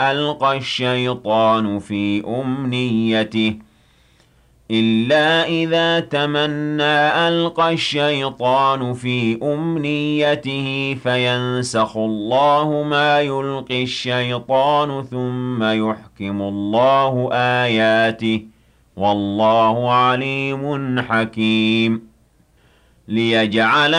ألقى الشيطان في أمنيته إلا إذا تمنى ألقى الشيطان في أمنيته فينسخ الله ما يلقي الشيطان ثم يحكم الله آياته والله عليم حكيم ليجعل